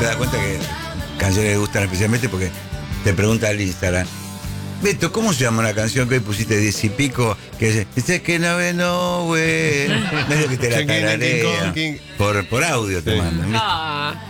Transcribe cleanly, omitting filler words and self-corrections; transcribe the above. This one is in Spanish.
te das cuenta que canciones le gustan especialmente porque te pregunta al Instagram. Beto, ¿cómo se llama una canción que hoy pusiste 10 y pico? Que dice que no ve, no, güey. Medio que te la tararea. Por audio te mandan, ¿viste?